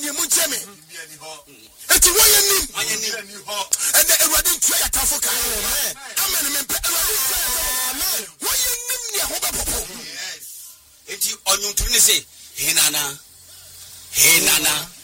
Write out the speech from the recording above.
me muncheme eti woye nim and the Eradin try atafo ka amen me Eradin try amen woye nim ne ho bepopo eti onyuntuni se hinana